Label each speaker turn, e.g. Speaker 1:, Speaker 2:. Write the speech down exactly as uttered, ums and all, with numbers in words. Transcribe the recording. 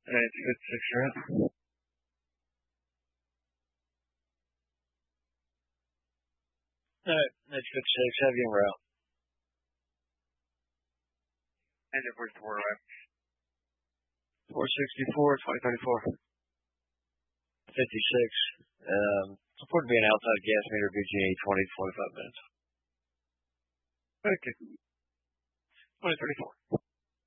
Speaker 1: Alright, fifty-six, right? Alright, that's fifty-six, have you en route.
Speaker 2: Engine forty-four, right?
Speaker 1: four sixty-four, twenty thirty-four. fifty-six. Um, report to be an outside gas meter, V G A twenty to twenty-five minutes.
Speaker 2: Thank you.
Speaker 1: twenty thirty-four.